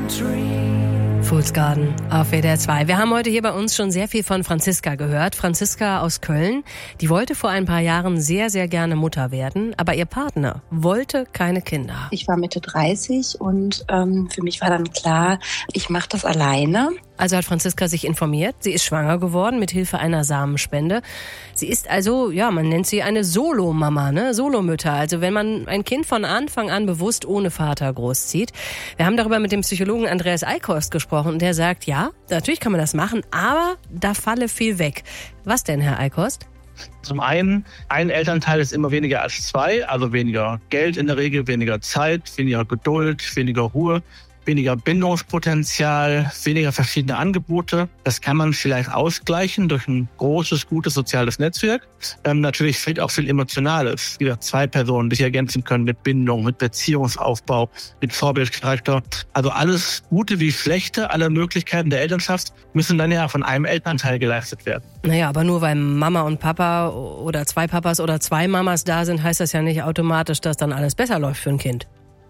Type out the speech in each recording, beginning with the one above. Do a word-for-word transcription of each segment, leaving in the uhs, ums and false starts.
Fool's Garden auf W D R zwei. Wir haben heute hier bei uns schon sehr viel von Franziska gehört. Franziska aus Köln, die wollte vor ein paar Jahren sehr, sehr gerne Mutter werden, aber ihr Partner wollte keine Kinder. Ich war Mitte dreißig und ähm, für mich war dann klar, ich mache das alleine. Also hat Franziska sich informiert. Sie ist schwanger geworden mit Hilfe einer Samenspende. Sie ist also, ja, man nennt sie eine Solomama, ne? Solomütter. Also wenn man ein Kind von Anfang an bewusst ohne Vater großzieht. Wir haben darüber mit dem Psychologen Andreas Eickhorst gesprochen und der sagt, ja, natürlich kann man das machen, aber da falle viel weg. Was denn, Herr Eickhorst? Zum einen, ein Elternteil ist immer weniger als zwei, also weniger Geld in der Regel, weniger Zeit, weniger Geduld, weniger Ruhe. Weniger Bindungspotenzial, weniger verschiedene Angebote. Das kann man vielleicht ausgleichen durch ein großes, gutes soziales Netzwerk. Ähm, natürlich fehlt auch viel Emotionales. Wie gesagt, zwei Personen, die sich ergänzen können mit Bindung, mit Beziehungsaufbau, mit Vorbildcharakter. Also alles Gute wie Schlechte, alle Möglichkeiten der Elternschaft müssen dann ja von einem Elternteil geleistet werden. Naja, aber nur weil Mama und Papa oder zwei Papas oder zwei Mamas da sind, heißt das ja nicht automatisch, dass dann alles besser läuft für ein Kind.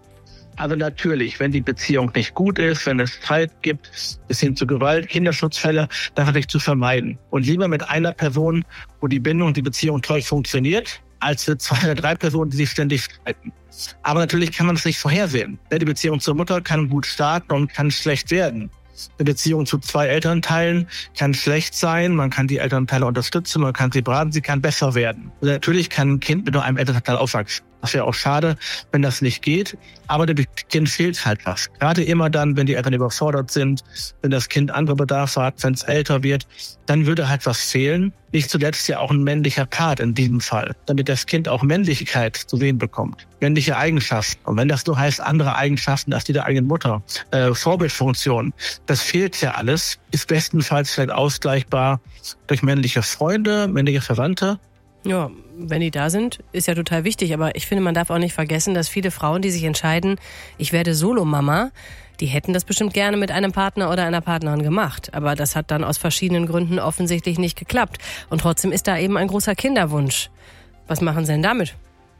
Also natürlich, wenn die Beziehung nicht gut ist, wenn es Streit gibt, bis hin zu Gewalt, Kinderschutzfälle, das natürlich zu vermeiden. Und lieber mit einer Person, wo die Bindung, die Beziehung toll funktioniert, als mit zwei oder drei Personen, die sich ständig streiten. Aber natürlich kann man es nicht vorhersehen. Die Beziehung zur Mutter kann gut starten und kann schlecht werden. Eine Beziehung zu zwei Elternteilen kann schlecht sein, man kann die Elternteile unterstützen, man kann sie beraten, sie kann besser werden. Und natürlich kann ein Kind mit nur einem Elternteil aufwachsen. Das wäre auch schade, wenn das nicht geht. Aber dem Kind fehlt halt was. Gerade immer dann, wenn die Eltern überfordert sind, wenn das Kind andere Bedarfe hat, wenn es älter wird, dann würde halt was fehlen. Nicht zuletzt ja auch ein männlicher Part in diesem Fall, damit das Kind auch Männlichkeit zu sehen bekommt. Männliche Eigenschaften. Und wenn das nur heißt, andere Eigenschaften als die der eigenen Mutter, äh, Vorbildfunktion, das fehlt ja alles, ist bestenfalls vielleicht ausgleichbar durch männliche Freunde, männliche Verwandte. Ja, wenn die da sind, ist ja total wichtig. Aber ich finde, man darf auch nicht vergessen, dass viele Frauen, die sich entscheiden, ich werde Solomama, die hätten das bestimmt gerne mit einem Partner oder einer Partnerin gemacht. Aber das hat dann aus verschiedenen Gründen offensichtlich nicht geklappt. Und trotzdem ist da eben ein großer Kinderwunsch. Was machen Sie denn damit?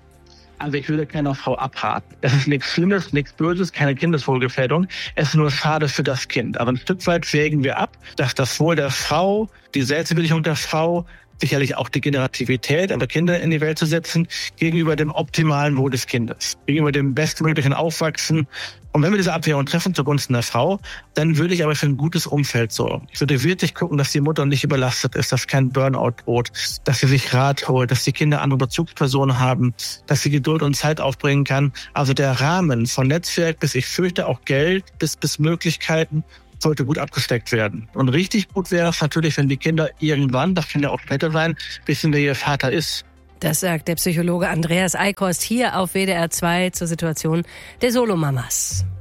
Also ich würde keiner Frau abraten. Das ist nichts Schlimmes, nichts Böses, keine Kindeswohlgefährdung. Es ist nur schade für das Kind. Aber ein Stück weit wägen wir ab, dass das Wohl der Frau, die Selbstbestimmung der Frau, sicherlich auch die Generativität aber Kinder in die Welt zu setzen, gegenüber dem optimalen Wohl des Kindes, gegenüber dem bestmöglichen Aufwachsen. Und wenn wir diese Abwägung treffen zugunsten der Frau, dann würde ich aber für ein gutes Umfeld sorgen. Ich würde wirklich gucken, dass die Mutter nicht überlastet ist, dass kein Burnout droht, dass sie sich Rat holt, dass die Kinder andere Bezugspersonen haben, dass sie Geduld und Zeit aufbringen kann. Also der Rahmen von Netzwerk bis, ich fürchte, auch Geld bis, bis Möglichkeiten sollte gut abgesteckt werden. Und richtig gut wäre es natürlich, wenn die Kinder irgendwann, das kann ja auch später sein, wissen, wer ihr Vater ist. Das sagt der Psychologe Andreas Eickhorst hier auf W D R zwei zur Situation der Solomamas.